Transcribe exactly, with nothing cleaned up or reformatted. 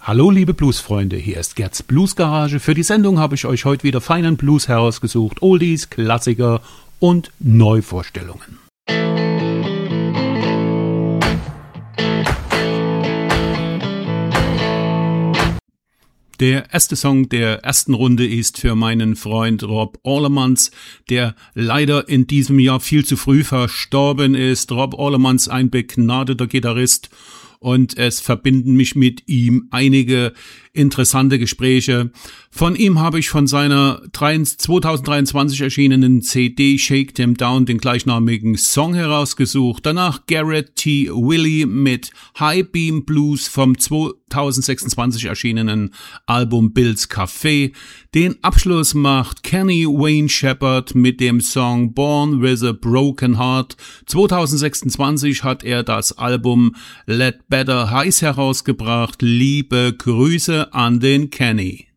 Hallo liebe Bluesfreunde, hier ist Gerds Bluesgarage. Für die Sendung habe ich euch heute wieder feinen Blues herausgesucht, Oldies, Klassiker und Neuvorstellungen. Der erste Song der ersten Runde ist für meinen Freund Rob Orlemans, der leider in diesem Jahr viel zu früh verstorben ist. Rob Orlemans, ein begnadeter Gitarrist, und es verbinden mich mit ihm einige interessante Gespräche. Von ihm habe ich von seiner zwanzig dreiundzwanzig erschienenen C D Shake Them Down den gleichnamigen Song herausgesucht. Danach Garrett T. Willey mit High Beam Blues vom zwanzig sechsundzwanzig erschienenen Album Bill's Café. Den Abschluss macht Kenny Wayne Shepherd mit dem Song Born with a Broken Heart. zwanzig sechsundzwanzig hat er das Album Let Better Heiß herausgebracht. Liebe Grüße an den Kenny.